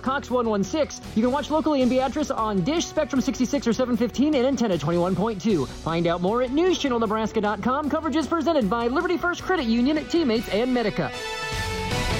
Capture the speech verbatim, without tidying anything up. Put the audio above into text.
Cox one one six. You can watch locally in Beatrice on Dish, Spectrum sixty-six or seven fifteen, and Antenna twenty-one point two. Find out more at news channel nebraska dot com. Coverage is presented by Liberty First Credit Union, Teammates, and Medica.